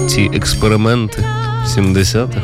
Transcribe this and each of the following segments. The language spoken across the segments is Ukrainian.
ці експерименти 70-х.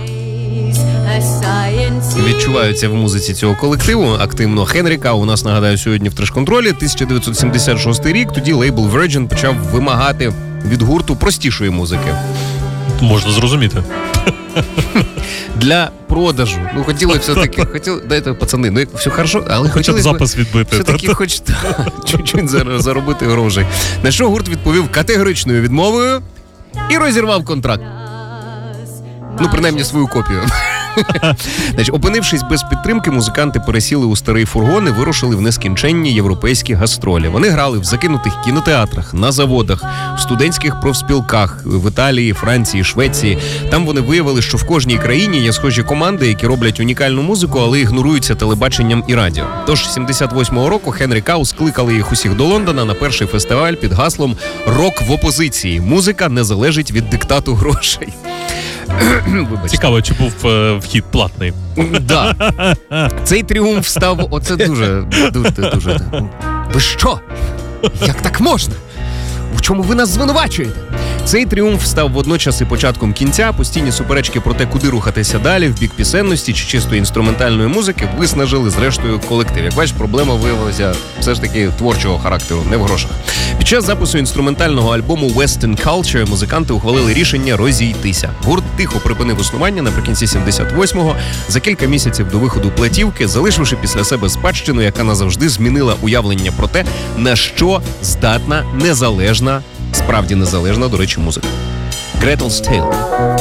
Відчуваються в музиці цього колективу активно. Хенрі Кау у нас, нагадаю, сьогодні в треш-контролі. 1976 рік. Тоді лейбл Virgin почав вимагати від гурту простішої музики. Можна зрозуміти. Для продажу. Ну, хотіли все-таки, дайте, пацани, ну, все хорошо, але хотіли запис відбити. Все-таки хоч чуть-чуть заробити грошей. На що гурт відповів категоричною відмовою і розірвав контракт. Ну, принаймні, свою копію. Значить, опинившись без підтримки, музиканти пересіли у старий фургон і вирушили в нескінченні європейські гастролі. Вони грали в закинутих кінотеатрах, на заводах, в студентських профспілках в Італії, Франції, Швеції. Там вони виявили, що в кожній країні є схожі команди, які роблять унікальну музику, але ігноруються телебаченням і радіо. Тож 78-го року Хенрі Кау скликали їх усіх до Лондона на перший фестиваль під гаслом «Рок в опозиції. Музика не залежить від диктату грошей». Цікаво, чи був вхід платний? Да. Цей тріумф став... Оце дуже... Ви що? Як так можна? У чому ви нас звинувачуєте? Цей тріумф став водночас і початком кінця. Постійні суперечки про те, куди рухатися далі, в бік пісенності чи чистої інструментальної музики, виснажили зрештою колектив. Як бачиш, проблема виявилася все ж таки творчого характеру, не в грошах. Під час запису інструментального альбому Western Culture музиканти ухвалили рішення розійтися. Гурт тихо припинив існування наприкінці 78-го, за кілька місяців до виходу платівки, залишивши після себе спадщину, яка назавжди змінила уявлення про те, на що здатна незалежна, справді незалежна, до речі, музика. Gretel's Tale.